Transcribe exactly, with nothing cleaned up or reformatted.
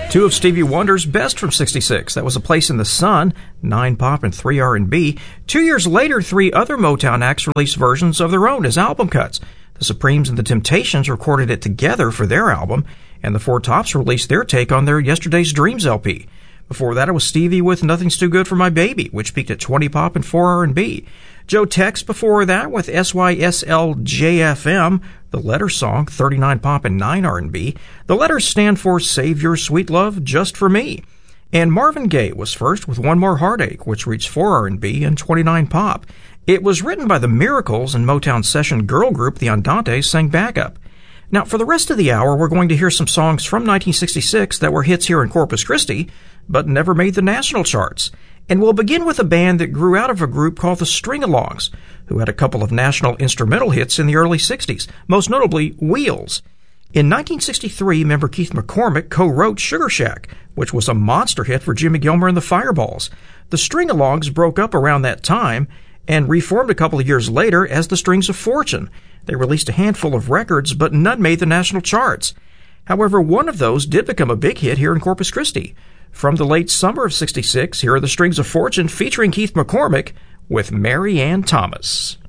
Two of Stevie Wonder's best from sixty-six. That was A Place in the Sun, nine pop and three R and B. Two years later, three other Motown acts released versions of their own as album cuts. The Supremes and the Temptations recorded it together for their album, and the Four Tops released their take on their Yesterday's Dreams L P. Before that, it was Stevie with Nothing's Too Good for My Baby, which peaked at twenty pop and four R and B. Joe Tex before that with S Y S L J F M, the Letters song, thirty-nine pop and nine R and B. The Letters stand for Save Your Sweet Love Just for Me. And Marvin Gaye was first with One More Heartache, which reached four R and B and twenty-nine pop. It was written by the Miracles, and Motown session girl group the Andantes sang backup. Now, for the rest of the hour, we're going to hear some songs from nineteen sixty-six that were hits here in Corpus Christi, but never made the national charts. And we'll begin with a band that grew out of a group called the String-Alongs, who had a couple of national instrumental hits in the early sixties, most notably Wheels. In nineteen sixty-three, member Keith McCormick co-wrote Sugar Shack, which was a monster hit for Jimmy Gilmer and the Fireballs. The String-Alongs broke up around that time and reformed a couple of years later as the Strings of Fortune. They released a handful of records, but none made the national charts. However, one of those did become a big hit here in Corpus Christi. From the late summer of sixty-six, here are the Strings of Fortune featuring Keith McCormick with Mary Ann Thomas.